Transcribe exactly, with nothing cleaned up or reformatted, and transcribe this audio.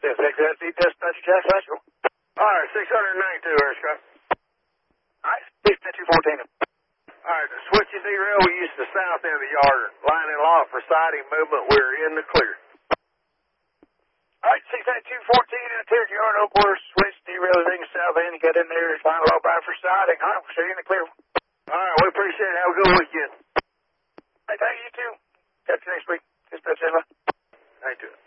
Yes, exactly. Dispatch Jack Central. All right, six ninety-two, Air Scott. All right, dispatch two fourteen. All right, the switching derail, we used the south end of the yard. Line and lock for siding movement. We're in the clear. All right, six ninety-two fourteen in the clear yard. Oak Horse, switch derail, everything south end. You get in there, final all by for siding. All right, we'll see you in the clear. All right, we appreciate it. Have a good weekend. Hey, thank you, too. Catch you next week. Dispatch Central. Thank you.